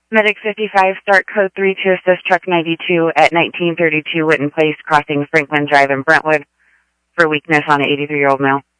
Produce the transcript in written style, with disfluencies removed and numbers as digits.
Medic 55, start code 3 to assist truck 92 at 1932 Witten Place, crossing Franklin Drive in Brentwood for weakness on an 83-year-old male.